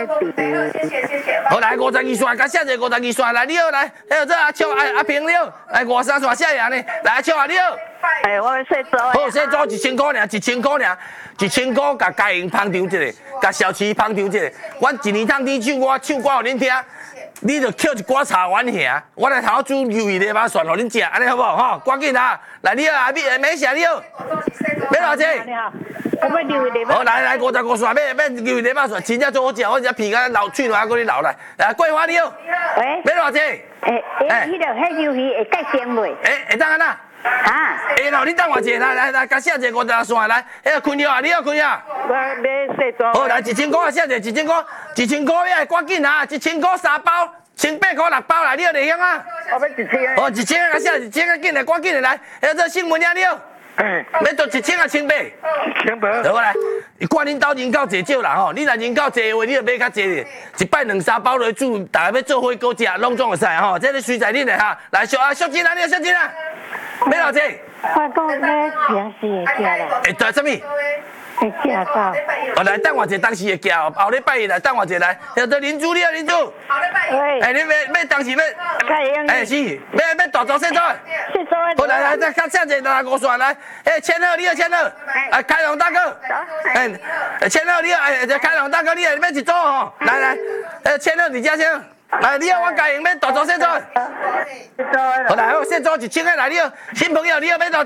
好来52线，甲写者52线来，你好来，还有这阿秋阿平你好，来53线写人呢，来阿秋啊你好。 我要说做。 好，说做1000块尔，1000块尔，1000块甲家营捧场一个，甲小七捧场一个。阮一年通你唱歌互恁听，你就捡一寡茶丸下，我来头煮鱿鱼泥巴蒜互恁食，安尼好不好？吼，赶紧啊！来你好啊，美霞你好，要偌济？ 你好，我要鱿鱼泥巴。 好来55线，要鱿鱼泥巴蒜，真正最好食，我只皮甲流脆软，搁你流来。来桂花你好， 喂， 要偌济？ 迄个迄鱿鱼会改咸袂？ 会当安那？ 啊， 会咯，你等我一下，来，甲写一个50线来，迄个坤耀啊，你好坤耀。 我要说做。 好来1000块啊，写者1000块，1000块要赶紧啊，1000块3包，18块6包来，你好内乡啊。 我要1000。 哦，1000啊，写1000啊，紧来，赶紧来，还有这新闻啊，你好。要做1000啊，1800。好来，看恁兜人口济少啦吼，你若人口济的话，你就买较济咧，一摆2、3包落去煮，大家要做火锅食，拢总会使吼，这个随在恁的哈。来，小金啊，你好，小金啊，要偌济？ 我讲要平时会食啦。 会做什么？ 会食到。 哦，来等我一下，当时会行，后礼拜一来等我一下来。要做林主，你好，林主。 喂。 你要当时要？是，要大做小做。 小做。 好来，再较写者55线来。千鹤你好，千鹤。开朗大哥。千鹤你好，开朗大哥你好，要一组吼。来，千鹤你家千鹤。来，你好，我家营要大做小做。好来，小做1000个来，你好，新朋友你好，要偌济？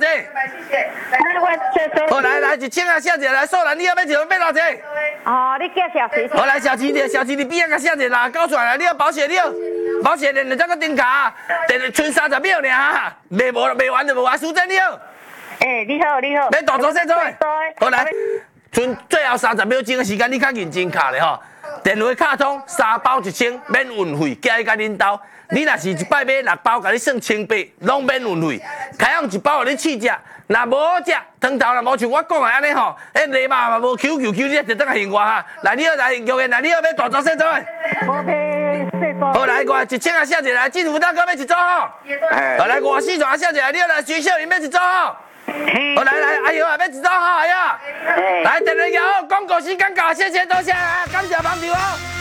好来1000啊，写者来，素兰你好，要偌济？ 哦，你叫小琪。 好来，小琪你边仔甲写者啦，搞出来你好，保险你好，保险连2个灯卡，剩30秒尔，卖完就无啊，苏珍你好。 你好。 要大做小做？好来，剩最后30秒钟的时间，你较认真卡咧吼。电话卡通3包1000，免运费，寄去甲恁兜。你若是一摆买6包，甲你算1800，拢免运费。开放1包互你试食，若无好食，汤头若无像我讲的安尼吼，泥巴嘛无 QQ， 你就等下现我哈。来，你好来，玉燕来，你好要大做小做？好来，1000啊，写者来，政府大哥要一组吼。好来54线啊，写者来，你好来，徐小云要一组吼。好来，哎呦啊，要一组吼，哎呀。来，电话摇，广告时间到，谢谢多谢，感谢帮助哦。